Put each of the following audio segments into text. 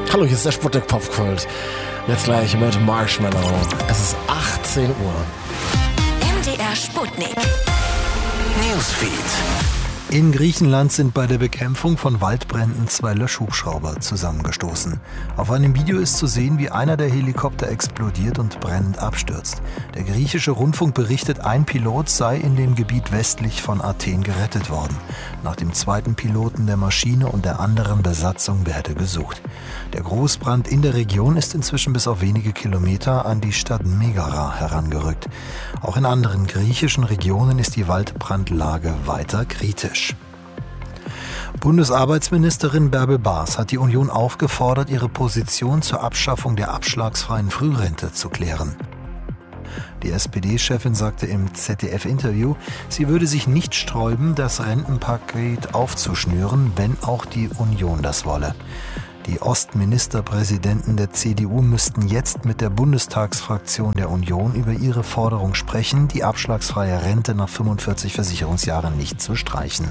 Hallo, hier ist der Sputnik Popkult. Jetzt gleich mit Marshmallow. Es ist 18 Uhr. MDR Sputnik. Newsfeed. In Griechenland sind bei der Bekämpfung von Waldbränden 2 Löschhubschrauber zusammengestoßen. Auf einem Video ist zu sehen, wie einer der Helikopter explodiert und brennend abstürzt. Der griechische Rundfunk berichtet, ein Pilot sei in dem Gebiet westlich von Athen gerettet worden. Nach dem zweiten Piloten der Maschine und der anderen Besatzung werde gesucht. Der Großbrand in der Region ist inzwischen bis auf wenige Kilometer an die Stadt Megara herangerückt. Auch in anderen griechischen Regionen ist die Waldbrandlage weiter kritisch. Bundesarbeitsministerin Bärbel Baas hat die Union aufgefordert, ihre Position zur Abschaffung der abschlagsfreien Frührente zu klären. Die SPD-Chefin sagte im ZDF-Interview, sie würde sich nicht sträuben, das Rentenpaket aufzuschnüren, wenn auch die Union das wolle. Die Ostministerpräsidenten der CDU müssten jetzt mit der Bundestagsfraktion der Union über ihre Forderung sprechen, die abschlagsfreie Rente nach 45 Versicherungsjahren nicht zu streichen.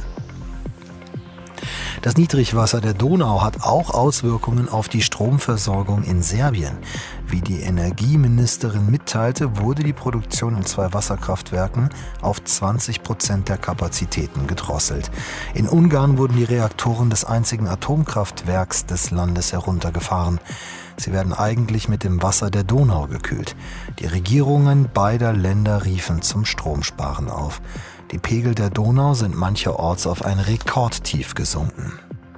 Das Niedrigwasser der Donau hat auch Auswirkungen auf die Stromversorgung in Serbien. Wie die Energieministerin mitteilte, wurde die Produktion in 2 Wasserkraftwerken auf 20% der Kapazitäten gedrosselt. In Ungarn wurden die Reaktoren des einzigen Atomkraftwerks des Landes heruntergefahren. Sie werden eigentlich mit dem Wasser der Donau gekühlt. Die Regierungen beider Länder riefen zum Stromsparen auf. Die Pegel der Donau sind mancherorts auf ein Rekordtief gesunken.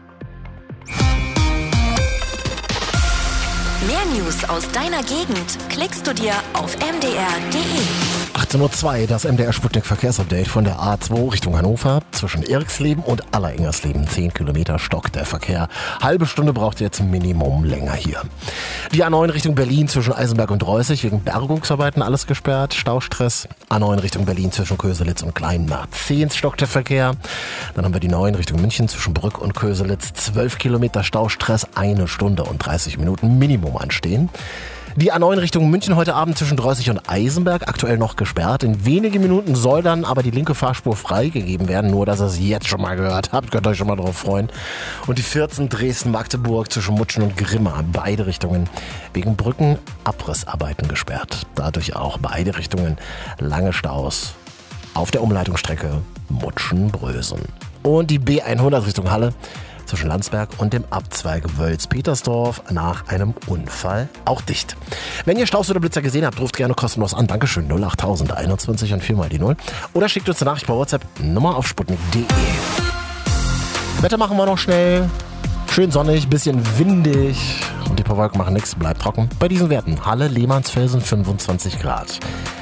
Mehr News aus deiner Gegend klickst du dir auf mdr.de. 18.02 Uhr, das MDR Sputnik Verkehrsupdate von der A2 Richtung Hannover. Zwischen Eriksleben und Allerengersleben 10 Kilometer stockt der Verkehr. Halbe Stunde braucht ihr jetzt Minimum länger hier. Die A9 Richtung Berlin zwischen Eisenberg und Reußig wegen Bergungsarbeiten alles gesperrt. Staustress. A9 Richtung Berlin zwischen Köselitz und Kleinmarkt 10 stockt der Verkehr. Dann haben wir die 9 Richtung München zwischen Brück und Köselitz 12 Kilometer Staustress, 1 Stunde und 30 Minuten Minimum anstehen. Die A9 Richtung München heute Abend zwischen Reußig und Eisenberg aktuell noch gesperrt. In wenigen Minuten soll dann aber die linke Fahrspur freigegeben werden. Nur, dass ihr es jetzt schon mal gehört habt, könnt ihr euch schon mal drauf freuen. Und die 14 Dresden-Magdeburg zwischen Mutschen und Grimma, beide Richtungen wegen Brückenabrissarbeiten gesperrt. Dadurch auch beide Richtungen lange Staus auf der Umleitungsstrecke Mutschen-Brösen. Und die B100 Richtung Halle zwischen Landsberg und dem Abzweig Wölz-Petersdorf nach einem Unfall auch dicht. Wenn ihr Staus oder Blitzer gesehen habt, ruft gerne kostenlos an. Dankeschön, 08021 und 4 mal die 0. Oder schickt uns eine Nachricht per WhatsApp, Nummer auf sputnik.de. Wetter machen wir noch schnell. Schön sonnig, bisschen windig und die paar Wolken machen nichts, bleibt trocken. Bei diesen Werten Halle, Lehmannsfelsen 25 Grad.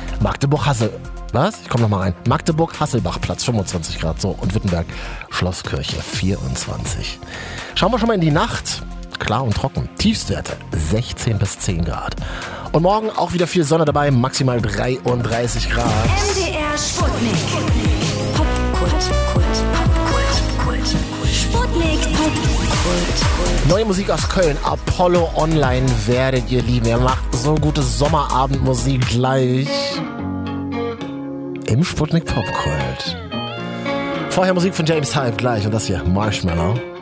Magdeburg-Hasselbach-Platz 25 Grad, so, und Wittenberg, Schlosskirche 24. Schauen wir schon mal in die Nacht. Klar und trocken. Tiefstwerte 16 bis 10 Grad. Und morgen auch wieder viel Sonne dabei, maximal 33 Grad. MDR Sputnik. Popkult. Sputnik Popkult. Neue Musik aus Köln. Apollo Online werdet ihr lieben. Er macht so gute Sommerabendmusik gleich im Sputnik Popkult. Vorher Musik von James Hype gleich und das hier Marshmallow.